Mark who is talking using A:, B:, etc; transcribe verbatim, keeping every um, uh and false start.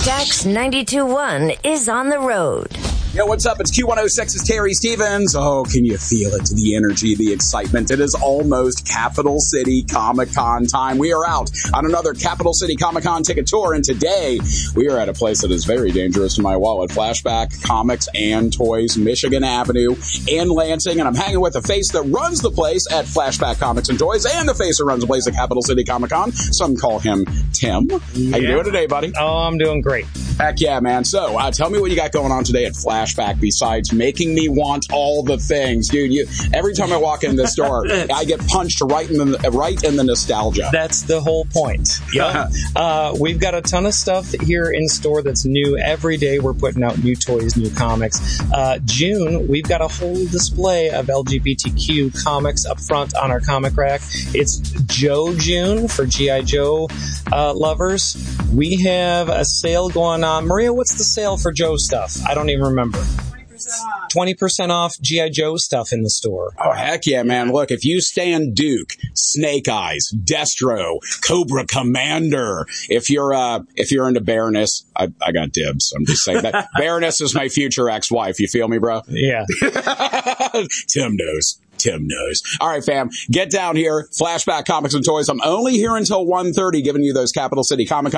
A: Jax ninety-two point one is on the road.
B: Yo, what's up? It's Q one oh six's Terry Stevens. Oh, can you feel it? The energy, the excitement. It is almost Capital City Comic-Con time. We are out on another Capital City Comic-Con ticket tour, and today we are at a place that is very dangerous to my wallet. Flashback Comics and Toys, Michigan Avenue in Lansing, and I'm hanging with the face that runs the place at Flashback Comics and Toys and the face that runs the place at Capital City Comic-Con. Some call him Tim.
C: Yeah.
B: How you doing today, buddy?
C: Oh, I'm doing great.
B: Heck yeah, man. So, uh, tell me what you got going on today at Flashback besides making me want all the things. Dude, you every time I walk in this door, I get punched right in the right in the nostalgia.
C: That's the whole point. Yeah. uh, we've got a ton of stuff here in store that's new. Every day we're putting out new toys, new comics. Uh, June, we've got a whole display of L G B T Q comics up front on our comic rack. It's Joe June for G I. Joe uh, lovers. We have a sale going on. Maria, what's the sale for Joe stuff? I don't even remember. twenty percent off G I. Joe stuff in the store.
B: Oh, heck yeah, man. Look, if you stand Duke, Snake Eyes, Destro, Cobra Commander, if you're uh, if you're into Baroness, I, I got dibs. I'm just saying that. Baroness is my future ex-wife. You feel me, bro?
C: Yeah.
B: Tim knows. Tim knows. All right, fam. Get down here. Flashback Comics and Toys. I'm only here until one thirty giving you those Capital City Comic-Con